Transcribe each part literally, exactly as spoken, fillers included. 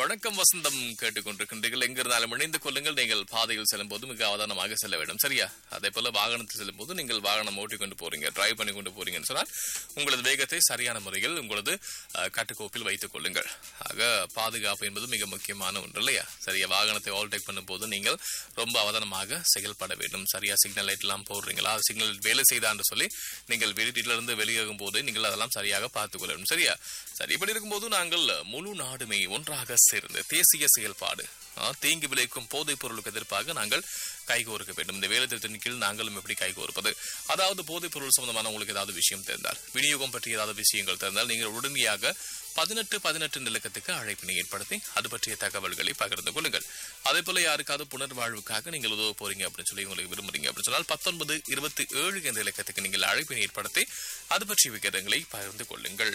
வணக்கம் வசந்தம் கேட்டுக்கொண்டிருக்கின்றீர்கள். எங்கிருந்தாலும் இணைந்து கொள்ளுங்கள். நீங்கள் பாதையில் செல்லும் போது மிக அவதானமாக செல்ல வேண்டும், சரியா? அதே போல வாகனத்தில் செல்லும் போது நீங்கள் வாகனம் ஓட்டிக்கொண்டு போறீங்க, டிரைவ் பண்ணி கொண்டு போறீங்கன்னு சொன்னால் உங்களது வேகத்தை சரியான முறையில் உங்களது கட்டுக்கோப்பில் வைத்துக் கொள்ளுங்கள். ஆக பாதுகாப்பு என்பது மிக முக்கியமான ஒன்று இல்லையா? சரியா, வாகனத்தை ஓவர்டேக் பண்ணும் போது நீங்கள் ரொம்ப அவதானமாக செயல்பட வேண்டும். சரியா, சிக்னல் லைட் எல்லாம் போடுறீங்களா, சிக்னல் வேலை செய்தான்னு சொல்லி நீங்கள் வீட்டிலிருந்து வெளியாகும் போது நீங்கள் அதெல்லாம் சரியாக பார்த்துக் கொள்ள வேண்டும், சரியா? சரி, இப்படி இருக்கும்போது நாங்கள் முழு நாடுமே ஒன்றாக சேர்ந்து தேசிய செயல்பாடு தீங்கு விளைக்கும் போதைப் பொருளுக்கு எதிர்ப்பாக நாங்கள் கைகோர்க்க வேண்டும். இந்த வேலை திட்டத்தின் கீழ் நாங்களும் எப்படி கைகோர்ப்பது? அதாவது போதைப் பொருள் சம்பந்தமான உங்களுக்கு ஏதாவது விஷயம் தெரிந்தால், விநியோகம் பற்றி ஏதாவது விஷயங்கள் தெரிந்தால் நீங்கள் உடனடியாக பதினெட்டு பதினெட்டு நிலக்கத்துக்கு அழைப்பினை ஏற்படுத்தி அது பற்றிய தகவல்களை பகிர்ந்து கொள்ளுங்கள். அதே போல யாருக்காவது புனர்வாழ்வுக்காக நீங்கள் உதவ போறீங்க அப்படின்னு சொல்லி உங்களுக்கு விரும்புறீங்க அப்படின்னு சொன்னால் பத்தொன்பது இருபத்தி ஏழு என்ற இலக்கத்துக்கு நீங்கள் அழைப்பினை ஏற்படுத்தி அது பற்றிய விவரங்களை பகிர்ந்து கொள்ளுங்கள்.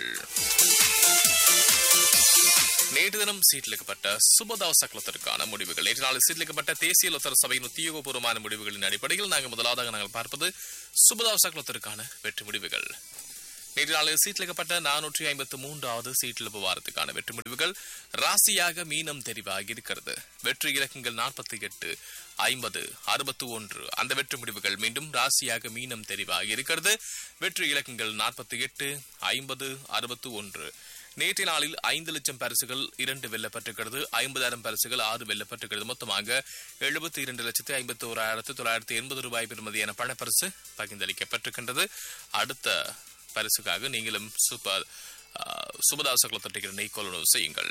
நேற்று தினம் சீட்டிலிக்கப்பட்ட சுபதாவ சக்கலத்திற்கான முடிவுகள். நேற்று நாள் சீட்டிலிக்கப்பட்ட தேசிய லொத்தர் சபையின் உத்தியோகபூர்வமான முடிவுகளின் அடிப்படையில் நாங்கள் முதலாவதாக நாங்கள் பார்ப்பது சுபதாவ சக்கலத்திற்கான வெற்றி முடிவுகள். நேற்று நாளில் சீட்டிலிக்கப்பட்ட நானூற்றி ஐம்பத்தி மூன்றாவது சீட்டிழப்பு வாரத்துக்கான வெற்றி முடிவுகள். ராசியாக மீனம் தெரிவாகி இருக்கிறது. வெற்றி இலக்கங்கள் நாற்பத்தி எட்டு ஐம்பது அறுபத்தி ஒன்று. அந்த வெற்றி முடிவுகள் மீண்டும் ராசியாக மீனம் தெரிவாகி இருக்கிறது. வெற்றி இலக்கங்கள் நாற்பத்தி எட்டு ஐம்பது அறுபத்தி ஒன்று. நேற்று நாளில் ஐந்து லட்சம் பரிசுகள் இரண்டு வெல்லப்பட்டிருக்கிறது. ஐம்பதாயிரம் பரிசுகள் ஆறு வெல்லப்பட்டிருக்கிறது. மொத்தமாக எழுபத்தி இரண்டு லட்சத்தி ஐம்பத்தி ஓராயிரத்தி தொள்ளாயிரத்தி எண்பது ரூபாய் பெறுமதியான பணப்பரிசு பகிர்ந்தளிக்கப்பட்டிருக்கின்றது. அடுத்த பரிசுக்காக நீங்களும் சூப்பர் சுபதாச குலத்தட்டிகளை கொள்ளுணர்வு செய்யுங்கள்.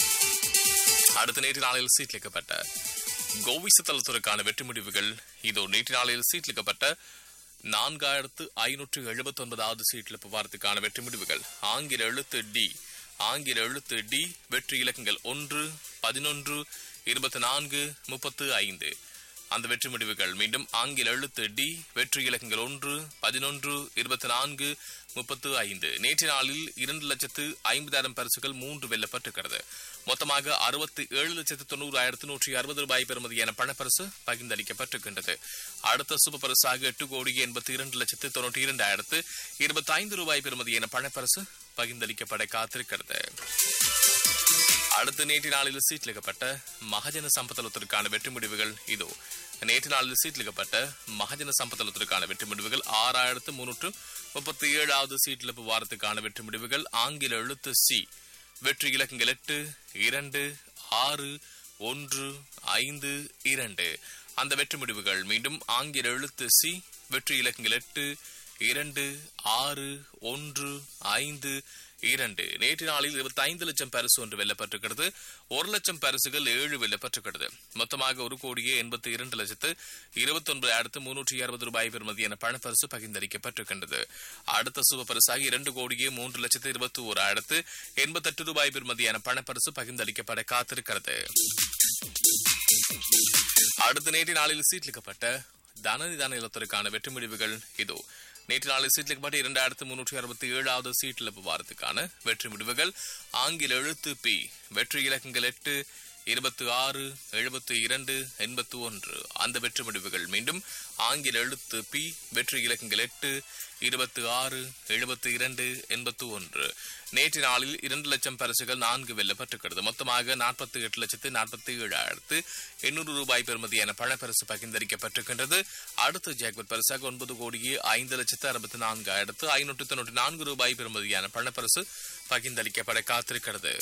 அடுத்த நேற்று நாளில் சீட்லிக்கப்பட்ட கோவிசத்தலத்திற்கான வெற்றி முடிவுகள் இதோ. நேற்று நாளில் சீட்லிக்கப்பட்ட நான்காயிரத்து ஐநூற்று எழுபத்தி ஒன்பதாவது சீட்டிழப்பு வாரத்துக்கான வெற்றி முடிவுகள். ஆங்கில எழுத்து டி ஆங்கில எழுத்து டி வெற்றி இலக்கங்கள் ஒன்று பதினொன்று இருபத்தி நான்கு முப்பத்து ஐந்து. அந்த வெற்றி முடிவுகள் மீண்டும் ஆங்கில எழுத்து டி வெற்றி இலக்கங்கள் ஒன்று பதினொன்று இருபத்தி நான்கு முப்பத்து ஐந்து. நேற்று நாளில் இரண்டு லட்சத்து ஐம்பதாயிரம் பரிசுகள் மூன்று வெல்லப்பட்டிருக்கிறது. மொத்தமாக அறுபத்தி ஏழு லட்சத்து தொண்ணூறாயிரத்து நூற்றி அறுபது ரூபாய் பெறுமதியான பணப்பரிசு பகிர்ந்தளிக்கப்பட்டிருக்கின்றது. அடுத்த சூப்பர் பரிசாக எட்டு கோடி எண்பத்தி இரண்டு லட்சத்து தொண்ணூற்றி இரண்டாயிரத்து இருபத்தி ஐந்து ரூபாய் பெறுமதியான பணப்பரிசு பகிர்ந்தளிக்கப்பட காத்திருக்கிறது. அடுத்த நேற்று நாளில் சீட்டிலிக்கப்பட்ட மகஜன சம்பத்தலத்திற்கான வெற்றி முடிவுகள் இதோ. நேற்று நாளில் சீட்டிலிக்கப்பட்ட மகஜன சம்பத்தலத்திற்கான வெற்றி முடிவுகள் ஆறாயிரத்து முன்னூற்று முப்பத்தி ஏழாவது சீட்டிழப்பு வாரத்துக்கான வெற்றி முடிவுகள். ஆங்கில எழுத்து சி வெற்றி இலக்கங்கள் எட்டு இரண்டு ஆறு ஒன்று ஐந்து இரண்டு. அந்த வெற்றி முடிவுகள் மீண்டும் ஆங்கில எழுத்து சி வெற்றி இலக்கங்கள் எட்டு இரண்டு ஆறு ஒன்று ஐந்து இரண்டு. நேற்று நாளில் இருபத்தி ஐந்து லட்சம் பரிசு ஒன்று வெல்லப்பட்டிருக்கிறது. ஒரு லட்சம் பரிசுகள் ஏழு வெல்லப்பட்டிருக்கிறது. மொத்தமாக ஒரு கோடியே எண்பத்தி இரண்டு லட்சத்து இருபத்தி ஒன்பதாயிரத்து முன்னூற்றி அறுபது ரூபாய் பெறுமதியான பணப்பரிசு பகிர்ந்தளிக்கப்பட்டிருக்கின்றது. அடுத்த சுப பரிசாக இரண்டு கோடியே மூன்று லட்சத்து இருபத்தி ஓராயிரத்து எண்பத்தி எட்டு ரூபாய் பெறுமதியான பணப்பரிசு பகிர்ந்தளிக்கப்பட காத்திருக்கிறது. அடுத்த நேற்று நாளில் சீட்லிக்கப்பட்ட தனநிதான இல்லத்திற்கான வெற்றி முடிவுகள் இதோ. நேற்று நாளில் சீட்லிக்கப்பட்ட இரண்டாயிரத்து முன்னூற்றி அறுபத்தி ஏழாவது சீட்டிழப்பு வாரத்துக்கான வெற்றி முடிவுகள். ஆங்கில எழுத்து பி வெற்றி இலக்கங்கள் எட்டு இருபத்தி ஆறு எழுபத்தி இரண்டு எண்பத்தி ஒன்று. அந்த வெற்றி முடிவுகள் மீண்டும் ஆங்கில எழுத்து பி வெற்றி இலக்கங்கள் எட்டு இருபத்தி ஆறு எழுபத்தி இரண்டு எண்பத்தி ஒன்று. நேற்று நாளில் இரண்டு லட்சம் பரிசுகள் நான்கு வெல்லப்பட்டிருக்கிறது. மொத்தமாக நாற்பத்தி எட்டு லட்சத்து நாற்பத்தி ஏழாயிரத்து எண்ணூறு ரூபாய் பெறுமதியான பணப்பரிசு பகிர்ந்தளிக்கப்பட்டிருக்கின்றது. அடுத்த ஜாக்பட் பரிசாக ஒன்பது கோடியே ஐந்து லட்சத்து அறுபத்தி நான்காயிரத்து ஐநூற்று தொண்ணூற்றி நான்கு ரூபாய் பெறுமதியான பணப்பரிசு பகிர்ந்தளிக்கப்பட காத்திருக்கிறது.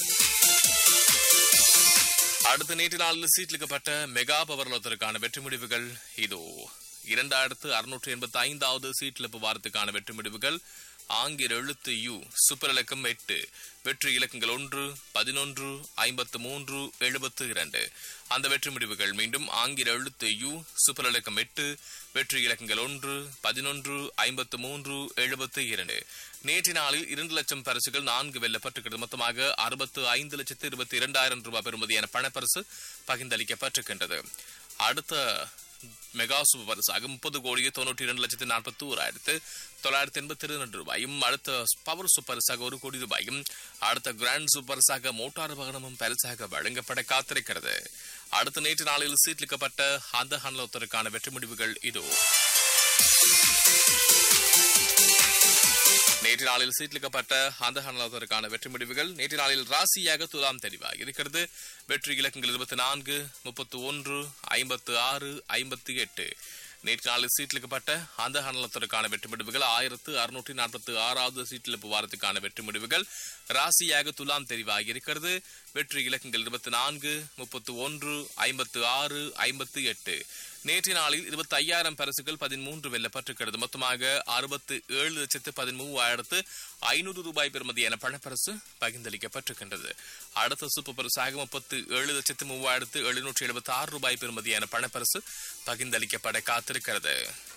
அடுத்த நேற்று நாளில் சீட்லிக்கப்பட்ட மெகா பவர் லோத்தருக்கான வெற்றி முடிவுகள் இதோ. இரண்டாயிரத்து அறுநூற்று எண்பத்தி ஐந்தாவது சீட்டிழப்பு வாரத்துக்கான வெற்றி முடிவுகள். ஆங்கில எழுத்து யு சூப்பர் இலக்கம் எட்டு வெற்றி இலக்கங்கள் ஒன்று பதினொன்று ஐம்பத்து மூன்று எழுபத்து இரண்டு. அந்த வெற்றி முடிவுகள் மீண்டும் ஆங்கில எழுத்து யு சூப்பர் இலக்கம் எட்டு வெற்றி இலக்கங்கள் ஒன்று பதினொன்று ஐம்பத்து மூன்று எழுபத்து இரண்டு. நேற்று நாளில் இரண்டு லட்சம் பரிசுகள் நான்கு வெல்லப்பட்டிருக்கிறது. மொத்தமாக அறுபத்து ஐந்து லட்சத்து இருபத்தி இரண்டாயிரம் ரூபாய் பெறுமதியான பணப்பரிசு பகிர்ந்தளிக்கப்பட்டிருக்கின்றது. அடுத்த மெகா சூப்பர் பரிசாக முப்பது கோடியே தொண்ணூற்றி இரண்டு லட்சத்து நாற்பத்தி ஓராயிரத்து தொள்ளாயிரத்தி எண்பத்தி இரண்டு ரூபாயும், அடுத்த பவர் சூப்பர் பரிசாக ஒரு கோடி ரூபாயும், அடுத்த கிராண்ட் சூப்பர் பரிசாக மோட்டார் வாகனமும் பரிசாக வழங்கப்பட காத்திருக்கிறது. அடுத்த நேற்று நாளில் சீட்லிக்கப்பட்ட அந்த ஹன்லோத்தருக்கான வெற்றி முடிவுகள் இதோ. நேற்று நாளில் சீட்லிக்கப்பட்ட அந்த ஹனலோத்தருக்கான வெற்றி முடிவுகள். நேற்று நாளில் ராசியாக துலாம் தெரிவாக இருக்கிறது. வெற்றி இலக்கங்கள் இருபத்தி நான்கு, முப்பத்தி ஒன்று, ஐம்பத்து ஆறு, ஐம்பத்தி எட்டு. நேற்று நாளில் சீட்லிக்கப்பட்ட அந்த ஹனலோத்தருக்கான வெற்றி முடிவுகள். ஆயிரத்து அறுநூற்றி நாற்பத்தி ஆறாவது சீட்டிழப்பு வாரத்துக்கான வெற்றி முடிவுகள். ராசியாக துலாம் தெரிவாக இருக்கிறது. வெற்றி இலக்கங்கள் இருபத்தி நான்கு, முப்பத்தி ஒன்று, ஐம்பத்து ஆறு, ஐம்பத்தி எட்டு. நேற்று நாளில் இருபத்தி ஐயாயிரம் பரிசுகள் பதிமூன்று வெல்லப்பட்டிருக்கிறது. மொத்தமாக அறுபத்தி ஏழு லட்சத்து பதிமூவாயிரத்து ஐநூறு ரூபாய் பெறுமதியான பணப்பரிசு பகிர்ந்தளிக்கப்பட்டிருக்கின்றது. அடுத்த சூப்பர் பரிசாக முப்பத்தி ஏழு லட்சத்து மூவாயிரத்து எழுநூற்றி எழுபத்தி ஆறு ரூபாய் பெறுமதியான பணப்பரிசு பகிர்ந்தளிக்கப்பட காத்திருக்கிறது.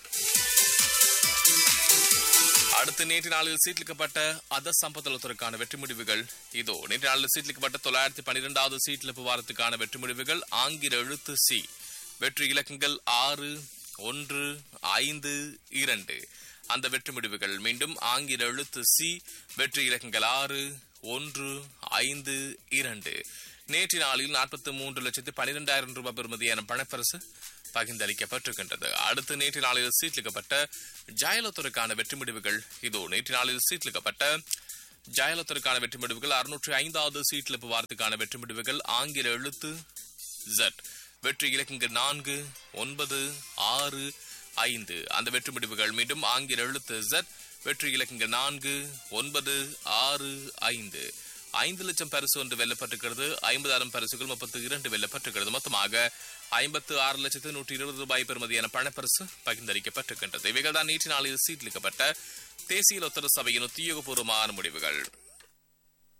அடுத்து நேற்று நாளில் சீட்லிக்கப்பட்ட அத சம்பத்தலத்திற்கான வெற்றி முடிவுகள் இதோ. நேற்று நாளில் சீட்லிக்கப்பட்ட தொள்ளாயிரத்தி பன்னிரெண்டாவது சீட்லிப்பு வாரத்துக்கான வெற்றி முடிவுகள். ஆங்கில எழுத்து சி. வெற்றி இலக்கங்கள் ஆறு, ஒன்று, ஐந்து, இரண்டு. அந்த வெற்றி முடிவுகள் மீண்டும் ஆங்கில எழுத்து சி. வெற்றி இலக்கங்கள் ஆறு, ஒன்று, ஐந்து, இரண்டு. நேற்று நாளில் நாற்பத்தி மூன்று லட்சத்து பனிரெண்டாயிரம் ரூபாய் பெறுமதியான பணப்பரிசு பகிர்ந்தளிக்கப்பட்டிருக்கின்றது. அடுத்து நேற்று நாளில் சீட்லிக்கப்பட்ட ஜாயலோத்தருக்கான வெற்றி முடிவுகள் இதோ. நேற்று நாளில் சீட்லிக்கப்பட்ட ஜாயலோத்தருக்கான வெற்றி முடிவுகள். அறுநூற்றி ஐந்தாவது சீட்லிப்பு வாரத்துக்கான வெற்றி முடிவுகள். ஆங்கில எழுத்து ஜெட். வெற்றி இலக்கங்கள் நான்கு, ஒன்பது, ஆறு, ஐந்து. அந்த வெற்றி முடிவுகள் மீண்டும் ஆங்கில எழுத்து ஜெட். வெற்றி இலக்கங்கள் நான்கு, ஒன்பது, ஆறு, ஐந்து. ஐந்து லட்சம் பரிசு ஒன்று வெல்லப்பட்டிருக்கிறது. ஐம்பதாயிரம் பரிசுகள் முப்பத்தி இரண்டு வெல்லப்பட்டிருக்கிறது. மொத்தமாக ஐம்பத்து ஆறு லட்சத்து நூற்றி இருபது ரூபாய் பெறுமதியான பணப்பரிசு பகிர்ந்தளிக்கப்பட்டிருக்கின்றது. இவைகள் தான் நேற்று நாளில் சீட்லிக்கப்பட்ட தேசிய லொத்தர சபையின் உத்தியோகபூர்வமான முடிவுகள்.